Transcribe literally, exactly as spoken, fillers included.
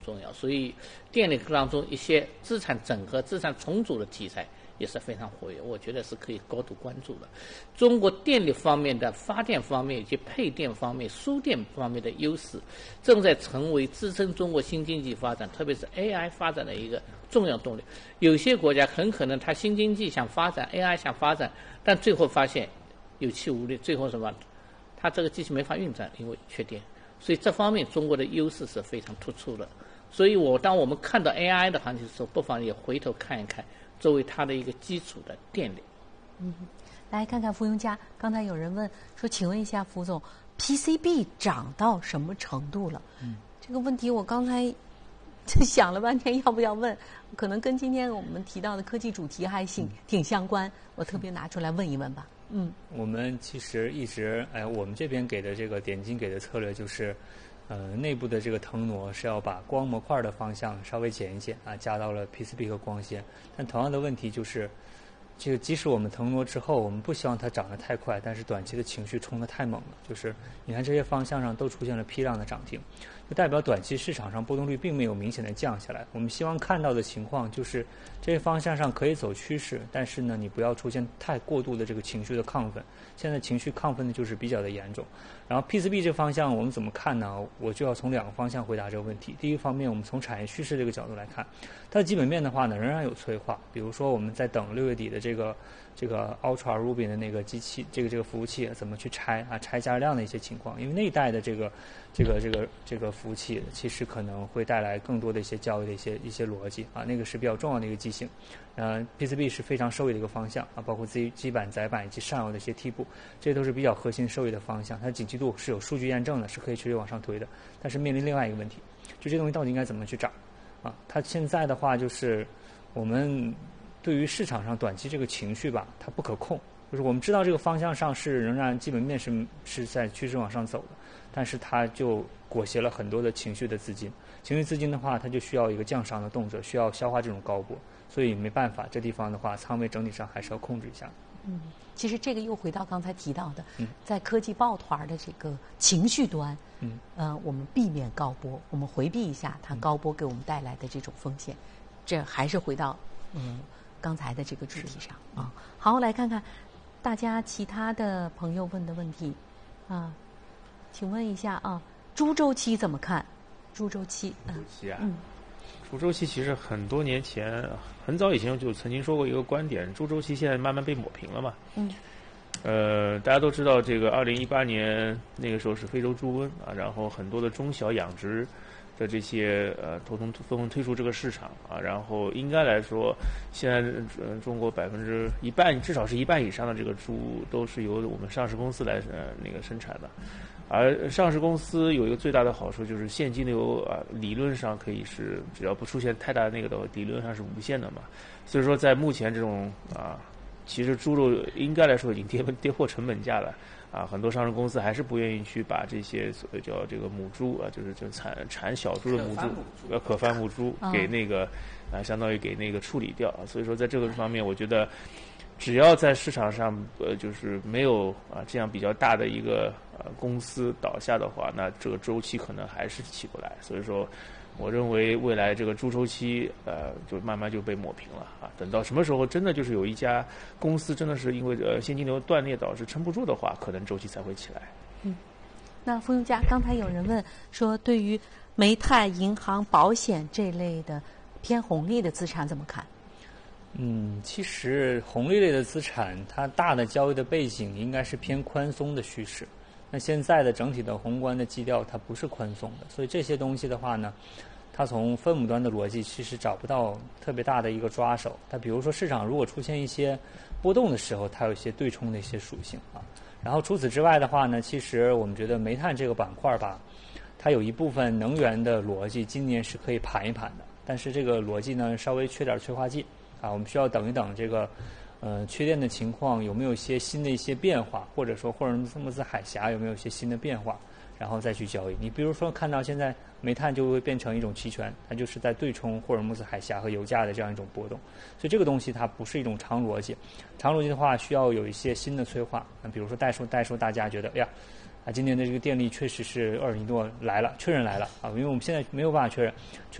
重要。所以电力当中一些资产整合、资产重组的题材也是非常活跃，我觉得是可以高度关注的。中国电力方面的发电方面以及配电方面、输电方面的优势，正在成为支撑中国新经济发展，特别是 A I 发展的一个重要动力。有些国家很可能它新经济想发展 ，A I 想发展，但最后发现有气无力，最后什么？它这个机器没法运转，因为缺电。所以这方面中国的优势是非常突出的。所以我当我们看到 A I 的行情的时候，不妨也回头看一看作为它的一个基础的电力。 嗯，来看看福永家，刚才有人问说，请问一下福总 ，P C B 涨到什么程度了？嗯，这个问题我刚才想了半天要不要问，可能跟今天我们提到的科技主题还挺、嗯、挺相关，我特别拿出来问一问吧。嗯， 我们其实一直哎，我们这边给的这个点金给的策略就是，呃，内部的这个腾挪是要把光模块的方向稍微减一减啊，加到了 P C B 和光纤。但同样的问题就是，这个即使我们腾挪之后，我们不希望它涨得太快，但是短期的情绪冲得太猛了。就是你看这些方向上都出现了批量的涨停，就代表短期市场上波动率并没有明显的降下来。我们希望看到的情况就是这些方向上可以走趋势，但是呢，你不要出现太过度的这个情绪的亢奋。现在情绪亢奋的就是比较的严重。然后 P C B 这方向我们怎么看呢？我就要从两个方向回答这个问题。第一方面，我们从产业趋势这个角度来看，它的基本面的话呢，仍然有催化。比如说我们在等六月底的这个这个 Ultra Rubin 的那个机器，这个这个服务器怎么去拆啊，拆加热量的一些情况。因为那一代的这个这个这个这个服务器，其实可能会带来更多的一些交易的一些一些逻辑啊，那个是比较重要的一个机型。呃 ，P C B 是非常受益的一个方向啊，包括基基板、载板以及上游的一些梯步，这些都是比较核心受益的方向。它的景气度是有数据验证的，是可以持续往上推的。但是面临另外一个问题，就这东西到底应该怎么去涨啊？它现在的话就是我们对于市场上短期这个情绪吧，它不可控。就是我们知道这个方向上是仍然基本面是是在趋势往上走的，但是它就裹挟了很多的情绪的资金。情绪资金的话，它就需要一个降商的动作，需要消化这种高波，所以没办法，这地方的话，仓位整体上还是要控制一下。 嗯，其实这个又回到刚才提到的，嗯、在科技抱团的这个情绪端，嗯，呃，我们避免高波，我们回避一下它高波给我们带来的这种风险，这还是回到嗯刚才的这个主题上啊。好，来看看大家其他的朋友问的问题啊，请问一下啊，猪周期怎么看？猪周期， 猪周期啊， 嗯， 猪周期其实很多年前，很早以前就曾经说过一个观点，猪周期现在慢慢被抹平了嘛。 嗯。 呃，大家都知道，这个二零一八年那个时候是非洲猪瘟啊，然后很多的中小养殖的这些呃，都从纷纷退出这个市场啊，然后应该来说，现在呃中国百分之一半，至少是一半以上的这个猪都是由我们上市公司来呃那个生产的。而上市公司有一个最大的好处就是现金流啊，理论上可以是只要不出现太大的那个的话，理论上是无限的嘛。所以说，在目前这种啊，其实猪肉应该来说已经跌跌破成本价了啊，很多上市公司还是不愿意去把这些所谓叫这个母猪啊，就是就产产小猪的母猪，呃，可繁母猪给那个啊，相当于给那个处理掉。所以说，在这个方面，我觉得。只要在市场上，呃，就是没有啊这样比较大的一个呃公司倒下的话，那这个周期可能还是起不来。所以说，我认为未来这个猪周期，呃，就慢慢就被抹平了啊。等到什么时候真的就是有一家公司真的是因为呃现金流断裂导致撑不住的话，可能周期才会起来。 嗯，那冯永嘉，刚才有人问说，对于煤炭、银行、保险这类的偏红利的资产怎么看？ 嗯，其实红利类的资产，它大的交易的背景应该是偏宽松的趋势。那现在的整体的宏观的基调，它不是宽松的，所以这些东西的话呢，它从分母端的逻辑其实找不到特别大的一个抓手。它比如说市场如果出现一些波动的时候，它有一些对冲的一些属性啊。然后除此之外的话呢，其实我们觉得煤炭这个板块吧，它有一部分能源的逻辑今年是可以盘一盘的，但是这个逻辑呢稍微缺点催化剂。啊，我们需要等一等这个，呃，缺电的情况有没有一些新的一些变化，或者说霍尔木兹海峡有没有一些新的变化，然后再去交易。你比如说看到现在煤炭就会变成一种期权，它就是在对冲霍尔木兹海峡和油价的这样一种波动，所以这个东西它不是一种长逻辑，长逻辑的话需要有一些新的催化。那比如说代数代数大家觉得，哎呀， 啊，今年的这个电力确实是厄尔尼诺来了，确认来了啊，因为我们现在没有办法确认。